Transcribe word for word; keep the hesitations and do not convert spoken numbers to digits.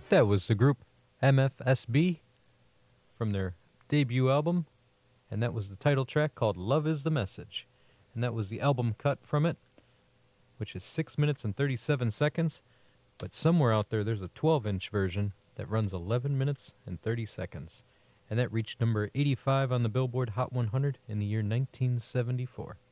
That was the group M F S B from their debut album, and that was the title track called Love is the Message. And that was the album cut from it, which is six minutes and thirty-seven seconds, but somewhere out there there's a twelve-inch version that runs eleven minutes and thirty seconds, and that reached number eighty-five on the Billboard Hot one hundred in the year nineteen seventy-four.